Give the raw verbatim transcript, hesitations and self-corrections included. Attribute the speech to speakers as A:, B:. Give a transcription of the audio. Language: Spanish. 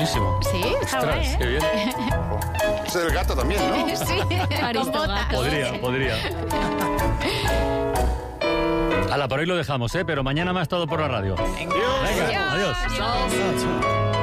A: buenísimo.
B: Sí, está
A: Ostras,
B: guay, ¿eh?
A: qué bien.
C: Ese del gato también, ¿no?
B: Sí, con botas.
A: Podría, podría. Hala, por hoy lo dejamos, ¿eh? Pero mañana más todo por la radio.
B: Venga.
A: Venga,
B: Adiós.
A: adiós.